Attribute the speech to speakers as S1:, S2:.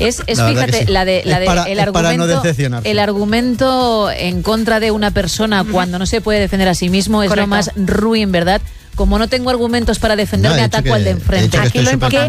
S1: Fíjate, el argumento en contra de una persona cuando no se puede defender a sí mismo es lo más ruin, ¿verdad? Como no tengo argumentos para defenderme, ataco al de enfrente.
S2: Aquí lo importante